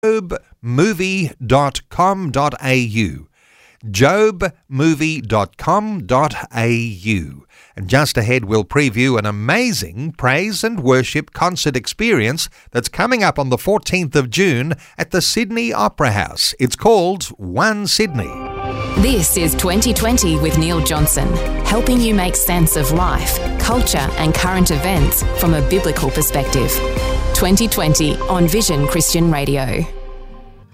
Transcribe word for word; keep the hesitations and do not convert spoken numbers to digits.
job movie dot com dot a u. job movie dot com dot a u. And just ahead, we'll preview an amazing praise and worship concert experience that's coming up on the fourteenth of June at the Sydney Opera House. It's called One Sydney. This is twenty twenty with Neil Johnson, helping you make sense of life, culture and current events from a biblical perspective. twenty twenty on Vision Christian Radio.